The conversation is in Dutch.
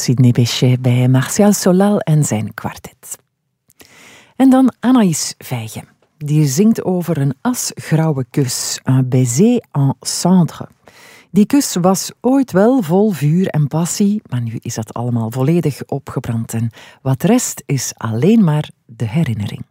Sidney Bechet bij Martial Solal en zijn kwartet. En dan Anaïs Vijgen. Die zingt over een asgrauwe kus, un baiser en cendre. Die kus was ooit wel vol vuur en passie, maar nu is dat allemaal volledig opgebrand. En wat rest is alleen maar de herinnering.